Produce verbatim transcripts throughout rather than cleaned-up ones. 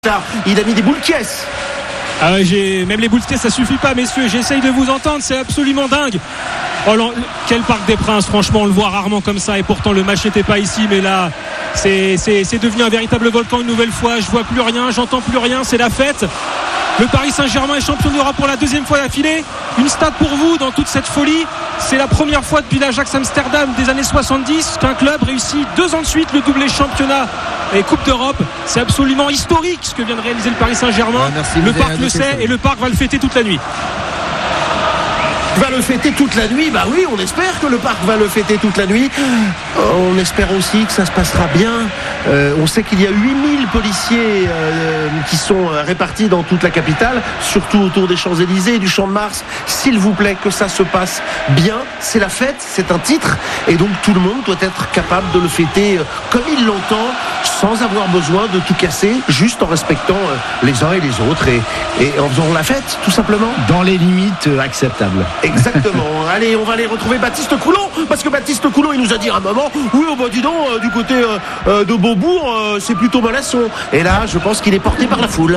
Il a mis des boules caisses. Ah ouais, j'ai... Même les boules caisses, ça suffit pas, messieurs. J'essaye de vous entendre, c'est absolument dingue. Oh, quel Parc des Princes, franchement, on le voit rarement comme ça. Et pourtant, le match n'était pas ici, mais là, c'est, c'est, c'est devenu un véritable volcan une nouvelle fois. Je vois plus rien, j'entends plus rien, c'est la fête. Le Paris Saint-Germain est champion d'Europe pour la deuxième fois d'affilée. Une stat pour vous dans toute cette folie. C'est la première fois depuis l'Ajax Amsterdam des années soixante-dix qu'un club réussit deux ans de suite le doublé championnat et Coupe d'Europe. C'est absolument historique ce que vient de réaliser le Paris Saint-Germain. Ouais, merci, le Parc le sait et le Parc va le fêter toute la nuit. Va le fêter toute la nuit, bah oui, on espère que le Parc va le fêter toute la nuit. On espère aussi que ça se passera bien. Euh, on sait qu'il y a huit mille policiers euh, qui sont répartis dans toute la capitale, surtout autour des Champs-Élysées et du Champ de Mars. S'il vous plaît, que ça se passe bien. C'est la fête, c'est un titre, et donc tout le monde doit être capable de le fêter comme il l'entend, sans avoir besoin de tout casser, juste en respectant les uns et les autres et, et en faisant la fête, tout simplement. Dans les limites acceptables. Exactement. Allez, on va aller retrouver Baptiste Coulon, parce que Baptiste Coulon, il nous a dit à un moment, oui, oh bah dis donc, euh, du côté euh, euh, de Beaubourg, euh, c'est plutôt Malasson. Et là, je pense qu'il est porté par la foule.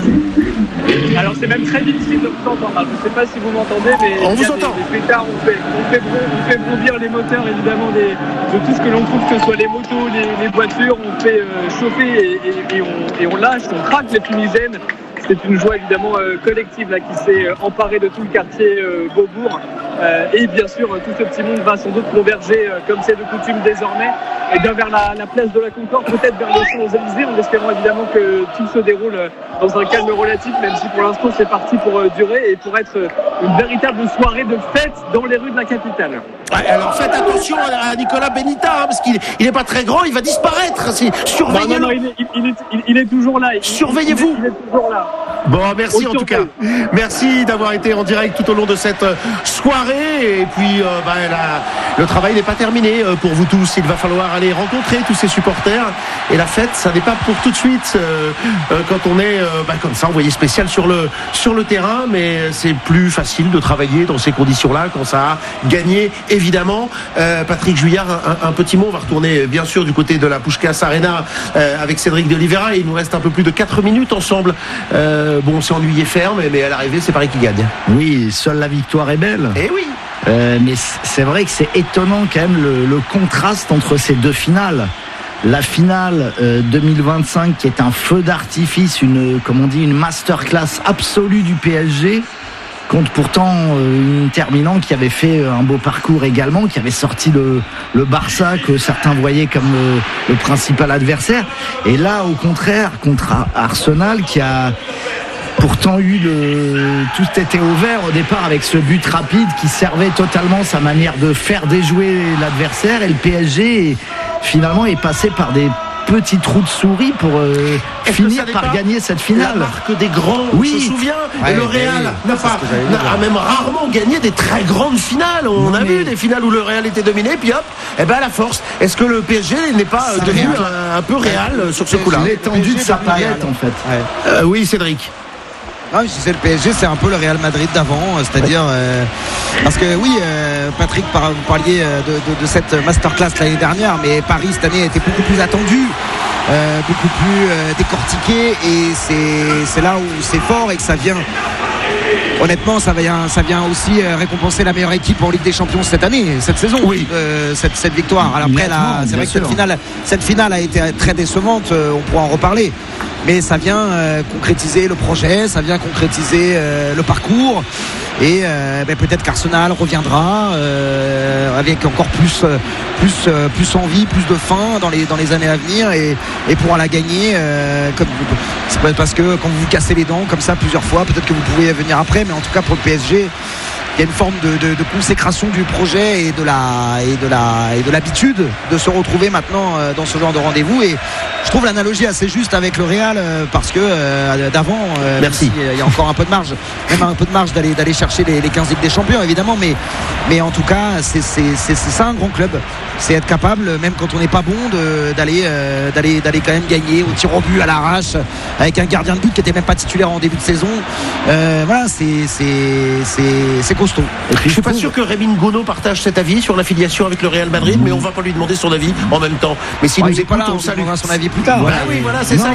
Alors c'est même très difficile de vous entendre. Je ne sais pas si vous m'entendez, mais on vous entend. Des, des pétards, on fait, on, fait, on fait bondir les moteurs, évidemment, des, de tout ce que l'on trouve, que ce soit les motos, les, les voitures. On fait euh, chauffer et, et, et, on, et on lâche, on craque les fumigènes. C'est une joie évidemment euh, collective là, qui s'est euh, emparée de tout le quartier euh, Beaubourg. Euh, et bien sûr, euh, tout ce petit monde va sans doute converger, euh, comme c'est de coutume désormais, et bien vers la, la place de la Concorde, peut-être vers les Champs-Élysées, en espérant évidemment que tout se déroule euh, dans un calme relatif, même si pour l'instant c'est parti pour euh, durer et pour être euh, une véritable soirée de fête dans les rues de la capitale. Ouais, alors faites attention à Nicolas Benita, hein, parce qu'il n'est pas très grand, il va disparaître. Surveillez-le. Non, non, non, il, est, il, est, il, il est toujours là. Il, Surveillez-vous. Il est, il est toujours là. Bon, merci en tout cas. Merci d'avoir été en direct tout au long de cette soirée. Et puis, euh, bah, la, le travail n'est pas terminé pour vous tous. Il va falloir aller rencontrer tous ces supporters. Et la fête, ça n'est pas pour tout de suite. Euh, euh, quand on est euh, bah, comme ça, envoyé spécial sur le, sur le terrain. Mais c'est plus facile de travailler dans ces conditions-là quand ça a gagné, évidemment. Euh, Patrick Juillard, un, un petit mot. On va retourner, bien sûr, du côté de la Puskás Arena euh, avec Cédric de Oliveira. Il nous reste un peu plus de quatre minutes ensemble. Euh, Bon, on s'est ennuyé ferme, mais à l'arrivée, c'est Paris qui gagne. Oui, seule la victoire est belle. Eh oui. Euh, mais c'est vrai que c'est étonnant quand même le, le contraste entre ces deux finales. La finale euh, deux mille vingt-cinq qui est un feu d'artifice, une, comme on dit, une masterclass absolue du P S G, contre pourtant euh, une Terminant qui avait fait un beau parcours également, qui avait sorti le, le Barça que certains voyaient comme le, le principal adversaire. Et là, au contraire, contre Arsenal qui a pourtant eu le... tout était ouvert au départ avec ce but rapide qui servait totalement sa manière de faire déjouer l'adversaire, et le P S G finalement est passé par des petits trous de souris pour euh, finir par gagner cette finale. La marque des grands, oui. on se souvient. Ouais, et le Real oui. n'a pas, n'a même rarement gagné des très grandes finales. On non, a mais... vu des finales où le Real était dominé, puis hop, et ben à la force. Est-ce que le P S G n'est pas ça devenu un, un peu Real ouais. sur ce coup-là? L'étendue de sa palette en fait. Ouais. Euh, oui, Cédric. Non, si c'est le P S G, c'est un peu le Real Madrid d'avant, c'est-à-dire euh, parce que oui, euh, Patrick, par, vous parliez de, de, de cette masterclass l'année dernière, mais Paris cette année a été beaucoup plus attendu, euh, beaucoup plus euh, décortiqué, et c'est, c'est là où c'est fort et que ça vient. Honnêtement, ça vient, ça vient aussi récompenser la meilleure équipe en Ligue des Champions cette année, cette saison, oui. euh, cette, cette victoire. Alors après, là, c'est vrai que cette finale, cette finale a été très décevante, euh, on pourra en reparler. Mais ça vient euh, concrétiser le projet, ça vient concrétiser euh, le parcours, et euh, ben, peut-être qu'Arsenal reviendra euh, avec encore plus, euh, plus, euh, plus envie, plus de faim dans les, dans les années à venir, et, et pourra la gagner. Euh, comme, c'est pas parce que quand vous vous cassez les dents comme ça plusieurs fois, peut-être que vous pouvez venir après, mais en tout cas pour le P S G, il y a une forme de, de, de consécration du projet et de la et de la et de l'habitude de se retrouver maintenant dans ce genre de rendez-vous. Et je trouve l'analogie assez juste avec le Real, parce que euh, d'avant, euh, merci. Il y a encore un peu de marge, même un peu de marge d'aller d'aller chercher les, les quinze Ligues des Champions évidemment, mais mais en tout cas c'est c'est c'est, c'est ça un grand club. C'est être capable, même quand on n'est pas bon, de, d'aller euh, d'aller d'aller quand même gagner au tir au but à l'arrache avec un gardien de but qui était même pas titulaire en début de saison. Euh, voilà, c'est c'est c'est c'est costaud. Et puis, je suis pas sûr que Rémi Ngono partage cet avis sur l'affiliation avec le Real Madrid, mmh. mais on va pas lui demander son avis en même temps. Mais s'il ouais, nous écoute, là, on, on salue son avis plus tard. Voilà, ouais, oui, voilà, c'est non, ça. Il le donnera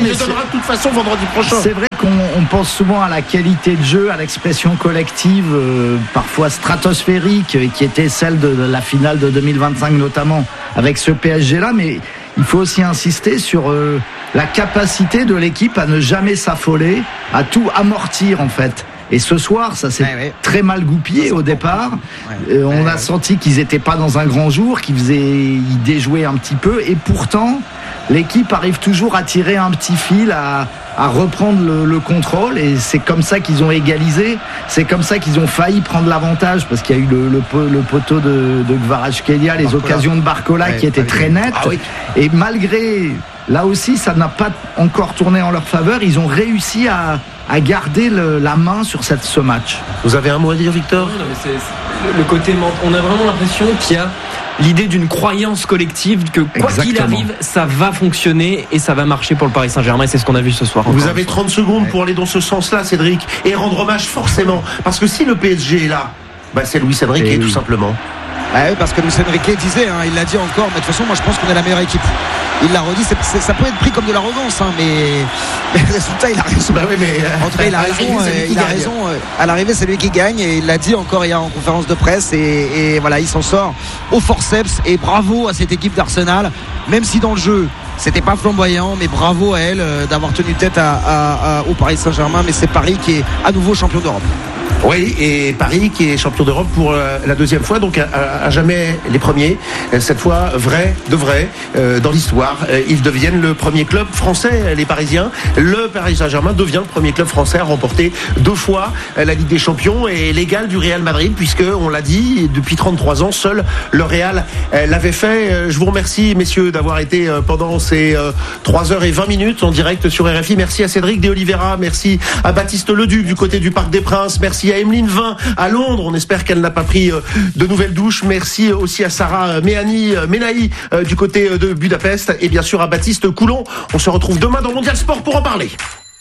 de toute façon vendredi prochain. C'est vrai qu'on on pense souvent à la qualité de jeu, à l'expression collective, euh, parfois stratosphérique, qui était celle de, de la finale de deux mille vingt-cinq notamment, avec ce P S G-là, mais il faut aussi insister sur euh, la capacité de l'équipe à ne jamais s'affoler, à tout amortir en fait. Et ce soir, ça s'est ouais, ouais. très mal goupillé au départ. Ouais. Euh, on ouais, a ouais. senti qu'ils n'étaient pas dans un grand jour, qu'ils faisaient, ils déjouaient un petit peu. Et pourtant, l'équipe arrive toujours à tirer un petit fil, à, à reprendre le, le contrôle. Et c'est comme ça qu'ils ont égalisé. C'est comme ça qu'ils ont failli prendre l'avantage, parce qu'il y a eu le, le, le poteau de, de Kvaratskhelia, les Barcola. occasions de Barcola ouais, qui étaient très nettes. Ah, oui. Et malgré, là aussi, ça n'a pas encore tourné en leur faveur. Ils ont réussi à à garder le, la main sur cette, ce match. Vous avez un mot à dire, Victor ? Non, mais c'est, c'est le côté, on a vraiment l'impression qu'il y a l'idée d'une croyance collective que quoi Exactement. qu'il arrive, ça va fonctionner et ça va marcher pour le Paris Saint-Germain. Et c'est ce qu'on a vu ce soir. Vous avez trente secondes ouais. pour aller dans ce sens-là, Cédric, et rendre hommage forcément. Parce que si le P S G est là, bah c'est Luis Enrique oui. tout simplement. Ah oui, parce que Luis Enrique disait, hein, il l'a dit encore, mais de toute façon, moi je pense qu'on est la meilleure équipe. Il l'a redit, c'est, c'est, ça peut être pris comme de l'arrogance, hein, mais, mais le résultat, il a raison. Bah oui, mais euh, en tout cas, il a raison. Euh, il a raison. Euh, à l'arrivée, c'est lui qui gagne, et il l'a dit encore hier en conférence de presse, et, et voilà, il s'en sort au forceps. Et bravo à cette équipe d'Arsenal, même si dans le jeu, c'était pas flamboyant, mais bravo à elle euh, d'avoir tenu tête à, à, à, au Paris Saint-Germain. Mais c'est Paris qui est à nouveau champion d'Europe. Oui, et Paris qui est champion d'Europe pour la deuxième fois, donc à, à jamais les premiers. Cette fois, vrai de vrai, euh, dans l'histoire, ils deviennent le premier club français, les Parisiens. Le Paris Saint-Germain devient le premier club français à remporter deux fois la Ligue des Champions et l'égal du Real Madrid, puisque on l'a dit, depuis trente-trois ans, seul le Real l'avait fait. Je vous remercie, messieurs, d'avoir été pendant ces trois heures et vingt minutes en direct sur R F I. Merci à Cédric De Oliveira, merci à Baptiste Leduc du côté du Parc des Princes, merci à Emeline Vin à Londres, on espère qu'elle n'a pas pris de nouvelles douches. Merci aussi à Sarah Méani Menahi du côté de Budapest et bien sûr à Baptiste Coulon. On se retrouve demain dans Mondial Sport pour en parler.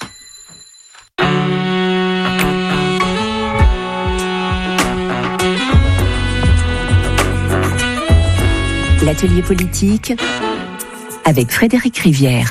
L'atelier politique avec Frédéric Rivière.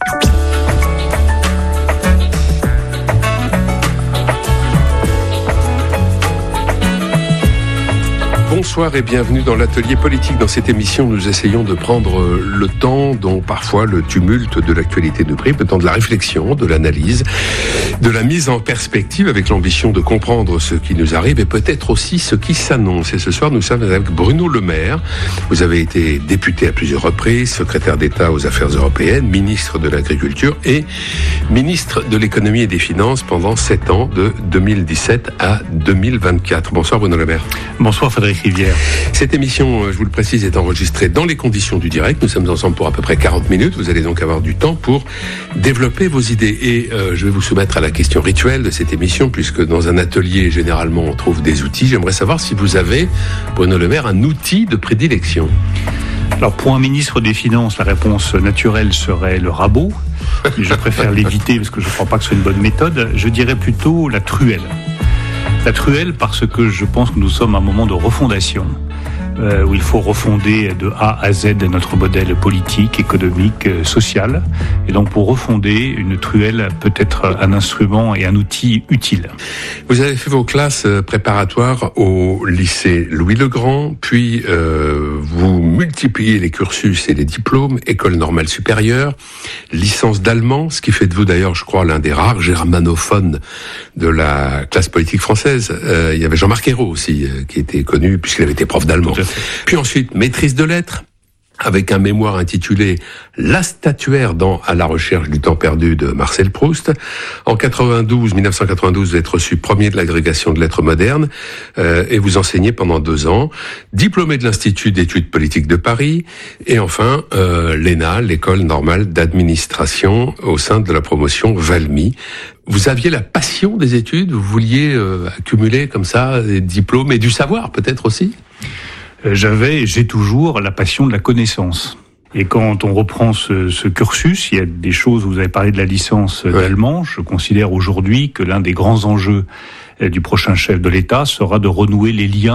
Bonsoir et bienvenue dans l'atelier politique. Dans cette émission, nous essayons de prendre le temps dont parfois le tumulte de l'actualité nous prive, le temps de la réflexion, de l'analyse, de la mise en perspective avec l'ambition de comprendre ce qui nous arrive et peut-être aussi ce qui s'annonce. Et ce soir, nous sommes avec Bruno Le Maire. Vous avez été député à plusieurs reprises, secrétaire d'État aux Affaires européennes, ministre de l'Agriculture et ministre de l'Économie et des Finances pendant sept ans, de deux mille dix-sept à deux mille vingt-quatre. Bonsoir Bruno Le Maire. Bonsoir Frédéric Rivière. Cette émission, je vous le précise, est enregistrée dans les conditions du direct. Nous sommes ensemble pour à peu près quarante minutes. Vous allez donc avoir du temps pour développer vos idées. Et euh, je vais vous soumettre à la question rituelle de cette émission, puisque dans un atelier, généralement, on trouve des outils. J'aimerais savoir si vous avez, Bruno Le Maire, un outil de prédilection. Alors, pour un ministre des Finances, la réponse naturelle serait le rabot. Je préfère l'éviter parce que je ne crois pas que ce soit une bonne méthode. Je dirais plutôt la truelle. La truelle parce que je pense que nous sommes à un moment de refondation euh, où il faut refonder de A à Z notre modèle politique, économique, euh, social. Et donc pour refonder, une truelle peut être un instrument et un outil utile. Vous avez fait vos classes préparatoires au lycée Louis-le-Grand, puis euh, vous multipliez les cursus et les diplômes, école normale supérieure, licence d'allemand, ce qui fait de vous d'ailleurs, je crois, l'un des rares germanophones de la classe politique française. Euh, il y avait Jean-Marc Ayrault aussi, euh, qui était connu puisqu'il avait été prof d'allemand. Puis ensuite, maîtrise de lettres, avec un mémoire intitulé « La statuaire dans À la recherche du temps perdu » de Marcel Proust. En quatre-vingt-douze, mille neuf cent quatre-vingt-douze, vous êtes reçu premier de l'agrégation de lettres modernes euh, et vous enseignez pendant deux ans, diplômé de l'Institut d'études politiques de Paris et enfin euh, l'E N A, l'École normale d'administration au sein de la promotion Valmy. Vous aviez la passion des études, vous vouliez euh, accumuler comme ça des diplômes et du savoir peut-être aussi ? J'avais et j'ai toujours la passion de la connaissance. Et quand on reprend ce, ce cursus, il y a des choses, vous avez parlé de la licence ouais. d'allemand, je considère aujourd'hui que l'un des grands enjeux du prochain chef de l'État sera de renouer les liens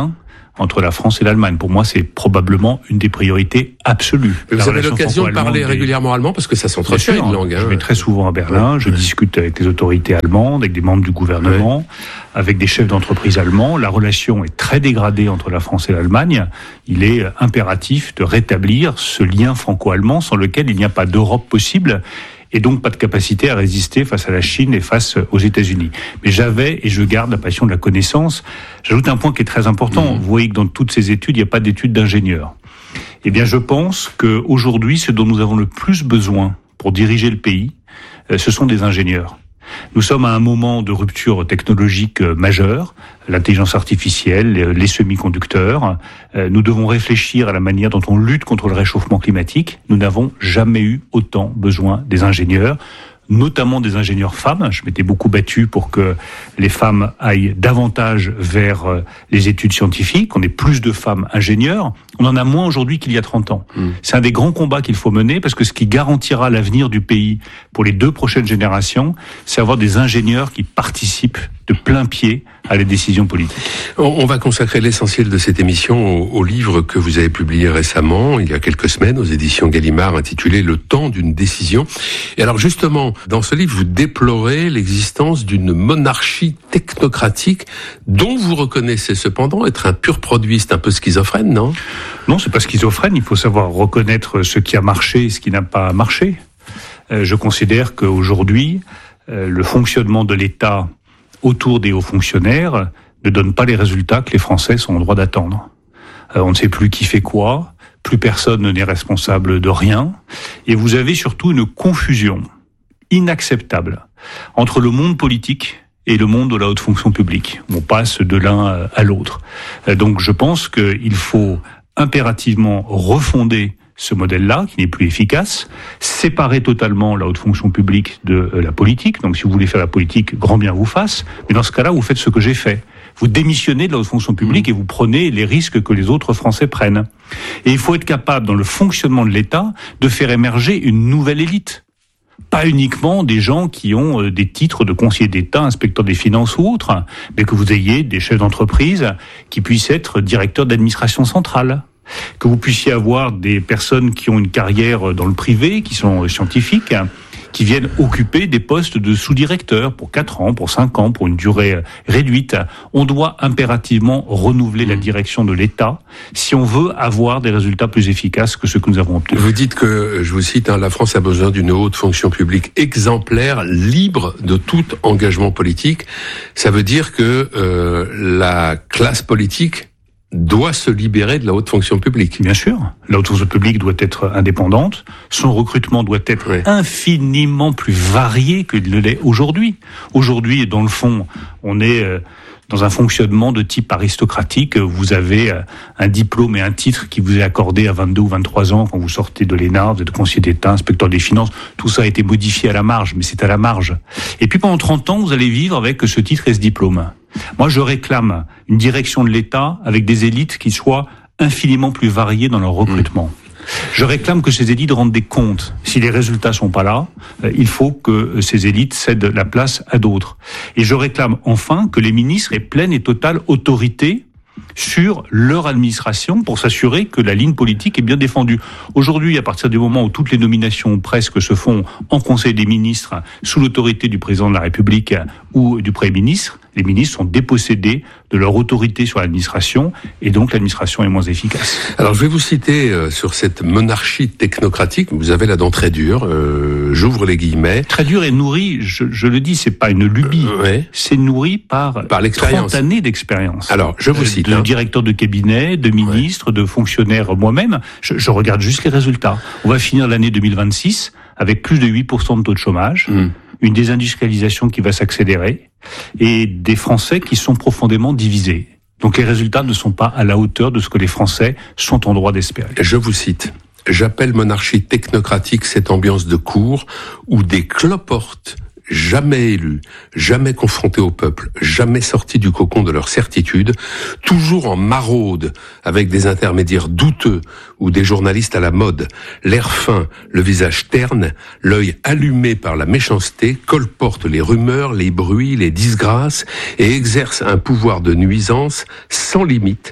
entre la France et l'Allemagne. Pour moi, c'est probablement une des priorités absolues. Vous avez l'occasion de parler régulièrement allemand parce que ça s'entretient une langue. Hein. Je vais très souvent à Berlin, je ouais. discute avec les autorités allemandes, avec des membres du gouvernement, ouais. avec des chefs d'entreprise allemands. La relation est très dégradée entre la France et l'Allemagne. Il est impératif de rétablir ce lien franco-allemand sans lequel il n'y a pas d'Europe possible. Et donc pas de capacité à résister face à la Chine et face aux États-Unis. Mais j'avais, et je garde la passion de la connaissance, j'ajoute un point qui est très important. Mmh. Vous voyez que dans toutes ces études, il n'y a pas d'études d'ingénieurs. Eh bien, je pense qu'aujourd'hui, ce dont nous avons le plus besoin pour diriger le pays, ce sont des ingénieurs. Nous sommes à un moment de rupture technologique majeure, l'intelligence artificielle, les semi-conducteurs. Nous devons réfléchir à la manière dont on lutte contre le réchauffement climatique. Nous n'avons jamais eu autant besoin des ingénieurs, notamment des ingénieurs femmes. Je m'étais beaucoup battu pour que les femmes aillent davantage vers les études scientifiques, qu'on ait plus de femmes ingénieurs. On en a moins aujourd'hui qu'il y a trente ans. Mmh. C'est un des grands combats qu'il faut mener parce que ce qui garantira l'avenir du pays pour les deux prochaines générations, c'est avoir des ingénieurs qui participent de plein pied à les décisions politiques. On va consacrer l'essentiel de cette émission au, au livre que vous avez publié récemment, il y a quelques semaines, aux éditions Gallimard, intitulé « Le temps d'une décision ». Et alors justement, dans ce livre, vous déplorez l'existence d'une monarchie technocratique dont vous reconnaissez cependant être un pur produit. C'est un peu schizophrène, non ? Non, c'est pas schizophrène. Il faut savoir reconnaître ce qui a marché et ce qui n'a pas marché. Euh, je considère qu'aujourd'hui, euh, le fonctionnement de l'État autour des hauts fonctionnaires ne donne pas les résultats que les Français sont en droit d'attendre. Euh, on ne sait plus qui fait quoi, plus personne n'est responsable de rien, et vous avez surtout une confusion inacceptable entre le monde politique et le monde de la haute fonction publique. On passe de l'un à l'autre. Euh, donc je pense qu'il faut impérativement refonder ce modèle-là, qui n'est plus efficace, séparer totalement la haute fonction publique de euh, la politique. Donc si vous voulez faire la politique, grand bien vous fasse. Mais dans ce cas-là, vous faites ce que j'ai fait. Vous démissionnez de la haute fonction publique mmh. et vous prenez les risques que les autres Français prennent. Et il faut être capable, dans le fonctionnement de l'État, de faire émerger une nouvelle élite. Pas uniquement des gens qui ont des titres de conseiller d'État, inspecteur des finances ou autres, mais que vous ayez des chefs d'entreprise qui puissent être directeurs d'administration centrale. Que vous puissiez avoir des personnes qui ont une carrière dans le privé, qui sont scientifiques, qui viennent occuper des postes de sous-directeurs pour quatre ans, pour cinq ans, pour une durée réduite. On doit impérativement renouveler mmh. la direction de l'État si on veut avoir des résultats plus efficaces que ceux que nous avons obtenus. Vous dites que, je vous cite, hein, la France a besoin d'une haute fonction publique exemplaire, libre de tout engagement politique. Ça veut dire que euh, la classe politique doit se libérer de la haute fonction publique. Bien sûr. La haute fonction publique doit être indépendante. Son recrutement doit être oui. infiniment plus varié qu'il ne l'est aujourd'hui. Aujourd'hui, dans le fond, on est dans un fonctionnement de type aristocratique. Vous avez un diplôme et un titre qui vous est accordé à vingt-deux ou vingt-trois ans quand vous sortez de l'E N A, vous êtes conseiller d'État, inspecteur des finances. Tout ça a été modifié à la marge, mais c'est à la marge. Et puis pendant trente ans, vous allez vivre avec ce titre et ce diplôme. Moi, je réclame une direction de l'État avec des élites qui soient infiniment plus variées dans leur recrutement. Mmh. Je réclame que ces élites rendent des comptes. Si les résultats sont pas là, il faut que ces élites cèdent la place à d'autres. Et je réclame enfin que les ministres aient pleine et totale autorité sur leur administration pour s'assurer que la ligne politique est bien défendue. Aujourd'hui, à partir du moment où toutes les nominations presque se font en Conseil des ministres sous l'autorité du président de la République ou du Premier ministre, les ministres sont dépossédés de leur autorité sur l'administration et donc l'administration est moins efficace. Alors je vais vous citer euh, sur cette monarchie technocratique, vous avez la dent très dure, euh, j'ouvre les guillemets. Très dure et nourrie, je, je le dis, c'est pas une lubie, euh, ouais. c'est nourri par, par l'expérience. trente années d'expérience. Alors je vous cite. De hein. directeur de cabinet, de ministre, ouais. de fonctionnaire moi-même, je, je regarde juste les résultats. On va finir l'année deux mille vingt-six avec plus de huit pour cent de taux de chômage, mmh. une désindustrialisation qui va s'accélérer, et des Français qui sont profondément divisés. Donc les résultats ne sont pas à la hauteur de ce que les Français sont en droit d'espérer. Je vous cite. J'appelle monarchie technocratique cette ambiance de cour où des cloportes jamais élus, jamais confrontés au peuple, jamais sortis du cocon de leur certitude, toujours en maraude avec des intermédiaires douteux ou des journalistes à la mode, l'air fin, le visage terne, l'œil allumé par la méchanceté, colportent les rumeurs, les bruits, les disgrâces et exercent un pouvoir de nuisance sans limite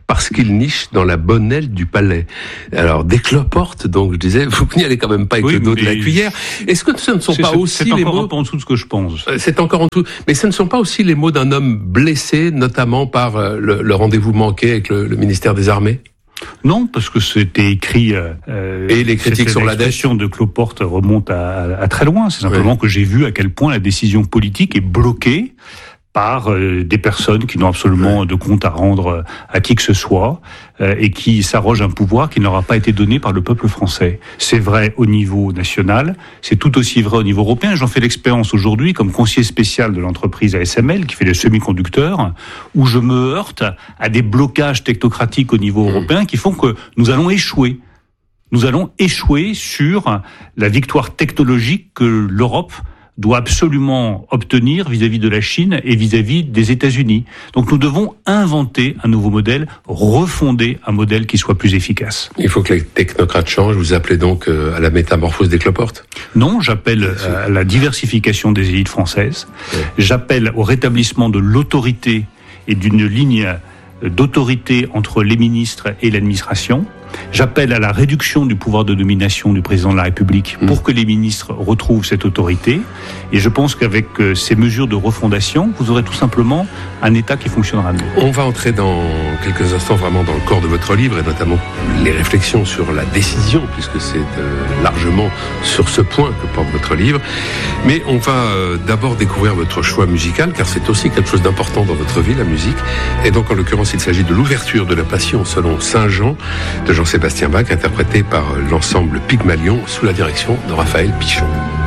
parce qu'il niche dans la bonne aile du palais. Alors, des cloportes, donc je disais, vous n'y allez quand même pas avec oui, le dos de la cuillère. Est-ce que ce ne sont pas c'est, aussi c'est les encore mots... un peu en dessous de ce que je pense. C'est encore en dessous. Mais ce ne sont pas aussi les mots d'un homme blessé, notamment par le, le rendez-vous manqué avec le, le ministère des Armées? Non, parce que c'était écrit. Euh, et les critiques sur la dette. L'expression de Cloporte remonte à, à, à très loin. C'est simplement oui. que j'ai vu à quel point la décision politique est bloquée par euh, des personnes qui n'ont absolument oui. de compte à rendre à qui que ce soit euh, et qui s'arrogent un pouvoir qui ne leur a pas été donné par le peuple français. C'est vrai au niveau national, c'est tout aussi vrai au niveau européen. J'en fais l'expérience aujourd'hui comme conseiller spécial de l'entreprise A S M L qui fait les semi-conducteurs, où je me heurte à des blocages technocratiques au niveau mmh. européen qui font que nous allons échouer. Nous allons échouer sur la victoire technologique que l'Europe doit absolument obtenir vis-à-vis de la Chine et vis-à-vis des États-Unis. Donc nous devons inventer un nouveau modèle, refonder un modèle qui soit plus efficace. Il faut que les technocrates changent. Vous appelez donc à la métamorphose des cloportes? Non, j'appelle à la diversification des élites françaises. Ouais. J'appelle au rétablissement de l'autorité et d'une ligne d'autorité entre les ministres et l'administration. J'appelle à la réduction du pouvoir de domination du président de la République pour mmh. que les ministres retrouvent cette autorité. Et je pense qu'avec euh, ces mesures de refondation, vous aurez tout simplement un État qui fonctionnera mieux. On va entrer dans quelques instants vraiment dans le corps de votre livre et notamment les réflexions sur la décision, puisque c'est euh, largement sur ce point que porte votre livre. Mais on va euh, d'abord découvrir votre choix musical, car c'est aussi quelque chose d'important dans votre vie, la musique. Et donc en l'occurrence, il s'agit de l'ouverture de la Passion selon Saint Jean de Jean-Sébastien Bach, interprété par l'ensemble Pygmalion sous la direction de Raphaël Pichon.